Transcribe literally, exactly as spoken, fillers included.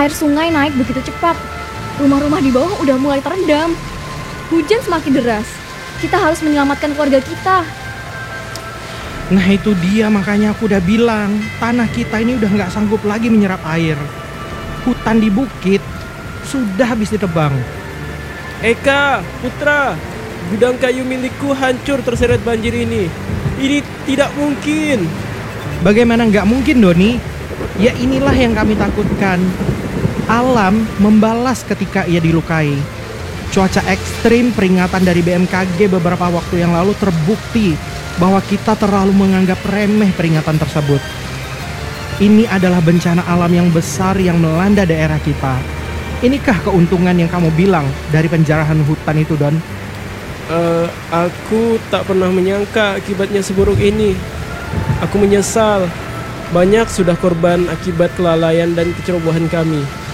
Air sungai naik begitu cepat. Rumah-rumah di bawah udah mulai terendam. Hujan semakin deras. Kita harus menyelamatkan keluarga kita. Nah itu dia, makanya aku udah bilang, tanah kita ini udah gak sanggup lagi menyerap air. Hutan di bukit sudah habis ditebang. Eka, Putra, gudang kayu milikku hancur terseret banjir ini. Ini tidak mungkin. Bagaimana nggak mungkin, Doni? Ya inilah yang kami takutkan. Alam membalas ketika ia dilukai. Cuaca ekstrim peringatan dari B M K G beberapa waktu yang lalu terbukti bahwa kita terlalu menganggap remeh peringatan tersebut. Ini adalah bencana alam yang besar yang melanda daerah kita. Inikah keuntungan yang kamu bilang dari penjarahan hutan itu, Don? Uh, aku tak pernah menyangka akibatnya seburuk ini. Aku menyesal. Banyak sudah korban akibat kelalaian dan kecerobohan kami.